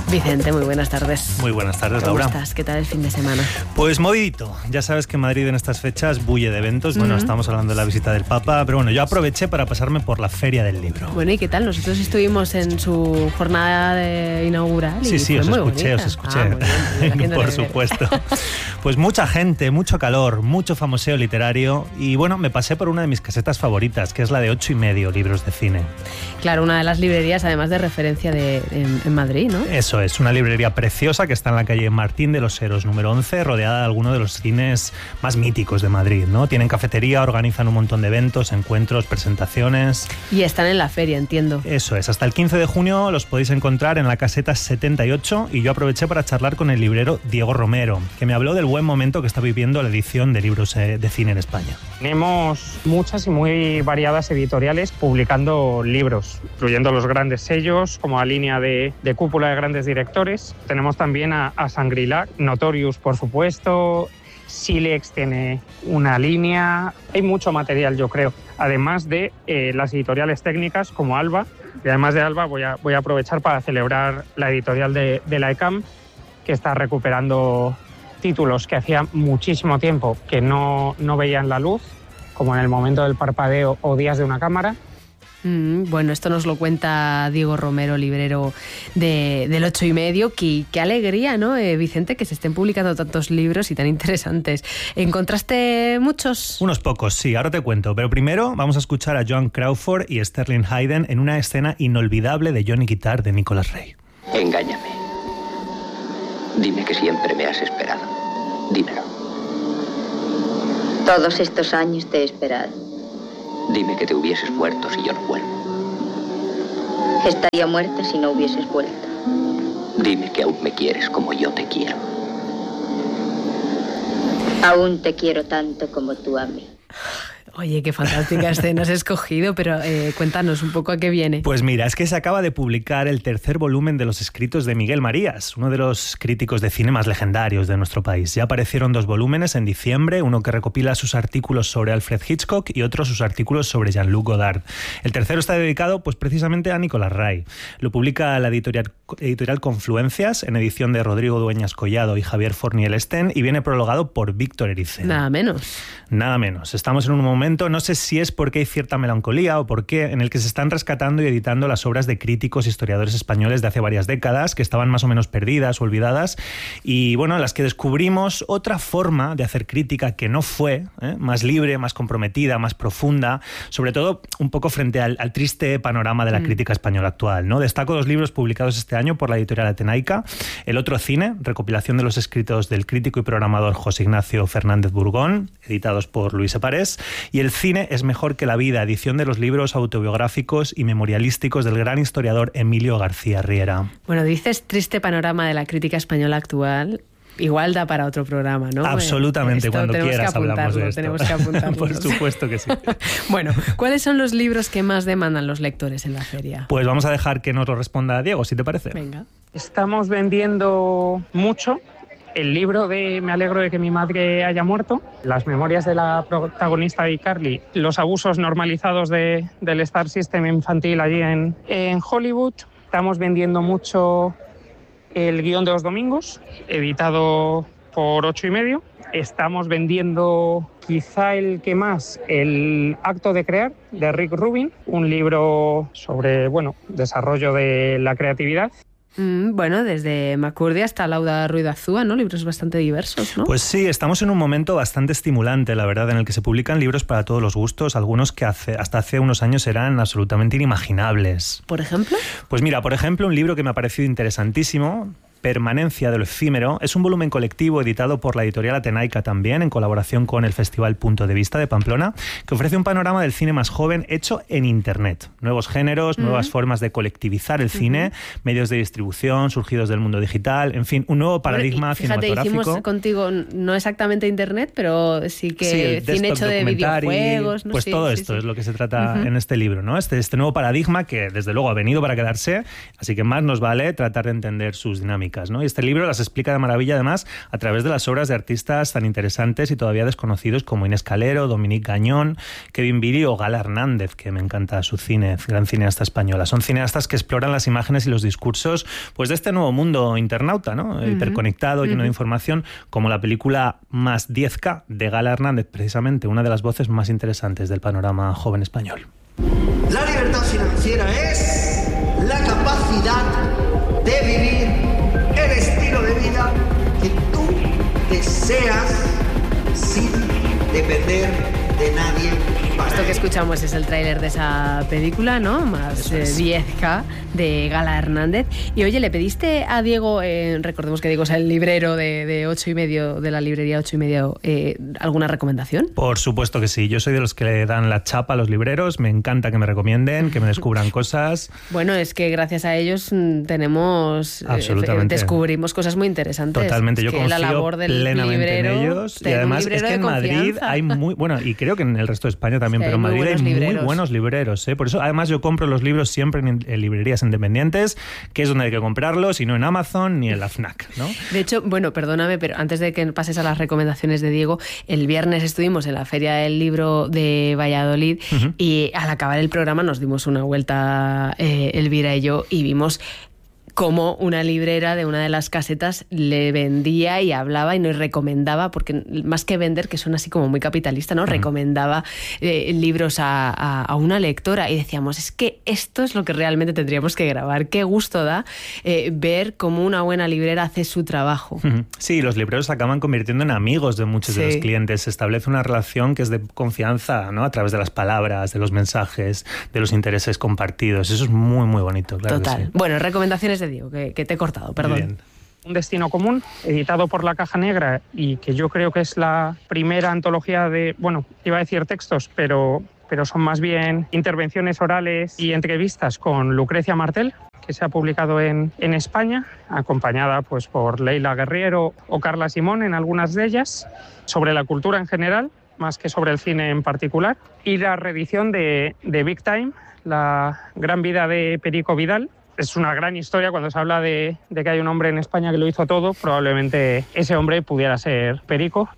Vicente, muy buenas tardes. Muy buenas tardes, Laura. ¿Cómo estás? ¿Qué tal el fin de semana? Pues movidito. Ya sabes que Madrid en estas fechas bulle de eventos. Bueno, estamos hablando de la visita del Papa, pero bueno, yo aproveché para pasarme por la Feria del Libro. Bueno, ¿y qué tal? Nosotros estuvimos en su jornada inaugural y Sí, os escuché. Muy bien, por supuesto. Pues mucha gente, mucho calor, mucho famoseo literario y bueno, me pasé por una de mis casetas favoritas, que es la de 8:30 libros de cine. Claro, una de las librerías además de referencia en Madrid, ¿no? Eso es, una librería preciosa que está en la calle Martín de los Heros, número 11, rodeada de algunos de los cines más míticos de Madrid, ¿no? Tienen cafetería, organizan un montón de eventos, encuentros, presentaciones. Y están en la feria, entiendo. Eso es, hasta el 15 de junio los podéis encontrar en la caseta 78 y yo aproveché para charlar con el librero Diego Romero, que me habló del buen momento que está viviendo la edición de libros de cine en España. Tenemos muchas y muy variadas editoriales publicando libros, incluyendo los grandes sellos, como la línea de Cúpula de grandes directores. Tenemos también a Shangri-La, Notorious, por supuesto. Silex tiene una línea. Hay mucho material, yo creo. Además de las editoriales técnicas como Alba. Y además de Alba voy a aprovechar para celebrar la editorial de la ECAM, que está recuperando títulos que hacía muchísimo tiempo que no veían la luz, como En el momento del parpadeo o Días de una cámara. Bueno, esto nos lo cuenta Diego Romero, librero del 8:30. Qué alegría, ¿no, Vicente, que se estén publicando tantos libros y tan interesantes. ¿Encontraste muchos? Unos pocos, sí, ahora te cuento. Pero primero vamos a escuchar a Joan Crawford y Sterling Hayden en una escena inolvidable de Johnny Guitar de Nicholas Ray. Engáñame. Dime que siempre me has esperado. Dímelo. Todos estos años te he esperado. Dime que te hubieses muerto si yo no vuelvo. Estaría muerta si no hubieses vuelto. Dime que aún me quieres como yo te quiero. Aún te quiero tanto como tú a mí. Oye, qué fantástica escena has escogido, pero cuéntanos un poco a qué viene. Pues mira, es que se acaba de publicar el tercer volumen de los escritos de Miguel Marías, uno de los críticos de cine más legendarios de nuestro país. Ya aparecieron 2 volúmenes en diciembre, uno que recopila sus artículos sobre Alfred Hitchcock y otro sus artículos sobre Jean-Luc Godard. El tercero está dedicado pues precisamente a Nicholas Ray. Lo publica la editorial Confluencias, en edición de Rodrigo Dueñas Collado y Javier Forniel Sten, y viene prologado por Víctor Erice. Nada menos. Nada menos. Estamos en un momento, no sé si es porque hay cierta melancolía o por qué, en el que se están rescatando y editando las obras de críticos e historiadores españoles de hace varias décadas, que estaban más o menos perdidas o olvidadas, y bueno, en las que descubrimos otra forma de hacer crítica que no fue más libre, más comprometida, más profunda, sobre todo un poco frente al triste panorama de la crítica española actual, ¿no? Destaco 2 libros publicados este año por la editorial Atenaica: El otro cine, recopilación de los escritos del crítico y programador José Ignacio Fernández Burgón, editados por Luis Eparés, y El cine es mejor que la vida, edición de los libros autobiográficos y memorialísticos del gran historiador Emilio García Riera. Bueno, dices triste panorama de la crítica española actual. Igual da para otro programa, ¿no? Absolutamente, cuando quieras hablamos de esto. Tenemos que apuntarlo. Por supuesto que sí. Bueno, ¿cuáles son los libros que más demandan los lectores en la feria? Pues vamos a dejar que nos lo responda Diego, si te parece. Venga. Estamos vendiendo mucho el libro de Me alegro de que mi madre haya muerto, las memorias de la protagonista de iCarly, los abusos normalizados del Star System infantil allí en Hollywood. Estamos vendiendo mucho El guión de los domingos, editado por 8:30. Estamos vendiendo quizá el que más, El acto de crear, de Rick Rubin, un libro sobre, desarrollo de la creatividad. Bueno, desde McCurdy hasta Lauda Ruiz Azúa, ¿no? Libros bastante diversos, ¿no? Pues sí, estamos en un momento bastante estimulante, la verdad, en el que se publican libros para todos los gustos, algunos que hasta hace unos años eran absolutamente inimaginables. ¿Por ejemplo? Pues mira, por ejemplo, un libro que me ha parecido interesantísimo, Permanencia de lo efímero, es un volumen colectivo editado por la editorial Atenaica también, en colaboración con el Festival Punto de Vista de Pamplona, que ofrece un panorama del cine más joven hecho en Internet. Nuevos géneros, nuevas formas de colectivizar el cine, medios de distribución surgidos del mundo digital, en fin, un nuevo paradigma cinematográfico. Hicimos contigo no exactamente Internet, pero sí que cine hecho de videojuegos. Pues todo esto es lo que se trata en este libro, ¿no? Este nuevo paradigma que desde luego ha venido para quedarse, así que más nos vale tratar de entender sus dinámicas. únicas, ¿no? Y este libro las explica de maravilla, además, a través de las obras de artistas tan interesantes y todavía desconocidos como Inés Calero, Dominique Gagnon, Kevin Biri o Gala Hernández, que me encanta su cine, gran cineasta española. Son cineastas que exploran las imágenes y los discursos pues de este nuevo mundo internauta, ¿no? Hiperconectado, lleno de información, como la película Más 10K de Gala Hernández, precisamente una de las voces más interesantes del panorama joven español. La libertad financiera es la capacidad de vivir el estilo de vida que tú deseas sin depender de nadie. Esto que escuchamos es el tráiler de esa película, ¿no? Más 10K de Gala Hernández. Y oye, ¿le pediste a Diego, recordemos que Diego es el librero de 8:30, de la librería 8:30, alguna recomendación? Por supuesto que sí. Yo soy de los que le dan la chapa a los libreros. Me encanta que me recomienden, que me descubran cosas. Bueno, es que gracias a ellos tenemos... descubrimos cosas muy interesantes. Totalmente. Yo confío la labor del plenamente librero, en ellos. Y además es que en Madrid hay muy... Bueno, y creo que en el resto de España también, pero en Madrid hay muy buenos libreros, ¿eh? Por eso, además, yo compro los libros siempre en librerías independientes, que es donde hay que comprarlos, y no en Amazon ni en la FNAC, ¿no? De hecho, bueno, perdóname, pero antes de que pases a las recomendaciones de Diego, el viernes estuvimos en la Feria del Libro de Valladolid y al acabar el programa nos dimos una vuelta, Elvira y yo, y vimos cómo una librera de una de las casetas le vendía y hablaba y nos recomendaba, porque más que vender, que son así como muy capitalista, ¿no? Recomendaba libros a una lectora y decíamos, es que esto es lo que realmente tendríamos que grabar. Qué gusto da ver cómo una buena librera hace su trabajo. Sí, los libreros se acaban convirtiendo en amigos de muchos de los clientes. Se establece una relación que es de confianza, ¿no? A través de las palabras, de los mensajes, de los intereses compartidos. Eso es muy, muy bonito, claro. Total. Que sí. Bueno, recomendaciones de Diego, que te he cortado, perdón. Bien. Un destino común, editado por La Caja Negra y que yo creo que es la primera antología de, bueno, iba a decir textos, pero son más bien intervenciones orales y entrevistas con Lucrecia Martel, que se ha publicado en España, acompañada pues por Leila Guerriero o Carla Simón en algunas de ellas, sobre la cultura en general, más que sobre el cine en particular, y la reedición de Big Time, la gran vida de Perico Vidal. Es una gran historia cuando se habla de que hay un hombre en España que lo hizo todo. Probablemente ese hombre pudiera ser Perico.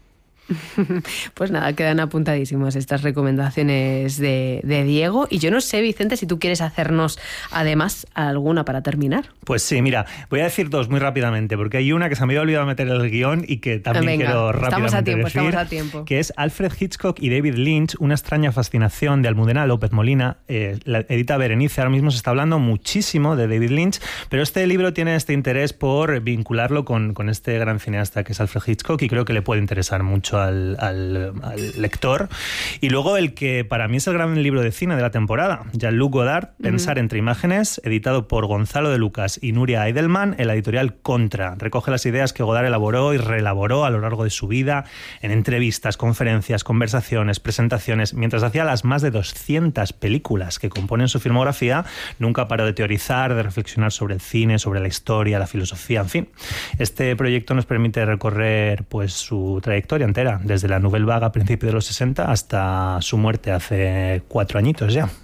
Pues nada, quedan apuntadísimas estas recomendaciones de Diego. Y yo no sé, Vicente, si tú quieres hacernos además alguna para terminar. Pues sí, mira, voy a decir dos muy rápidamente, porque hay una que se me había olvidado meter en el guión y que también quiero rápidamente decir, estamos a tiempo. Que es Alfred Hitchcock y David Lynch, una extraña fascinación, de Almudena López Molina. La edita Berenice. Ahora mismo se está hablando muchísimo de David Lynch, pero este libro tiene este interés por vincularlo con este gran cineasta que es Alfred Hitchcock, y creo que le puede interesar mucho al lector. Y luego el que para mí es el gran libro de cine de la temporada, Jean-Luc Godard, Pensar entre imágenes, editado por Gonzalo de Lucas y Nuria Eidelman en la editorial Contra. Recoge las ideas que Godard elaboró y reelaboró a lo largo de su vida en entrevistas, conferencias, conversaciones, presentaciones. Mientras hacía las más de 200 películas que componen su filmografía, nunca paró de teorizar, de reflexionar sobre el cine, sobre la historia, la filosofía, en fin. Este proyecto nos permite recorrer pues su trayectoria entera, desde la Nouvelle Vague a principios de los 60 hasta su muerte hace 4 añitos ya.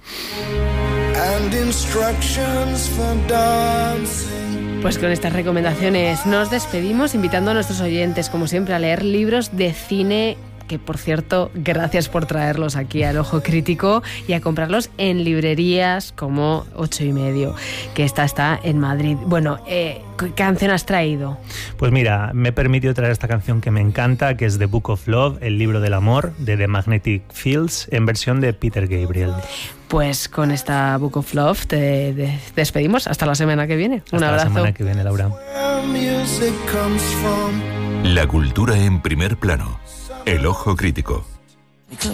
Pues con estas recomendaciones nos despedimos, invitando a nuestros oyentes, como siempre, a leer libros de cine, que por cierto, gracias por traerlos aquí al Ojo Crítico, y a comprarlos en librerías como 8:30, que esta está en Madrid. Bueno, ¿qué canción has traído? Pues mira, me he permitido traer esta canción que me encanta, que es The Book of Love, el libro del amor, de The Magnetic Fields, en versión de Peter Gabriel. Pues con esta Book of Love te despedimos. Hasta la semana que viene. Un abrazo. Hasta la semana que viene, Laura. La cultura en primer plano. El Ojo Crítico.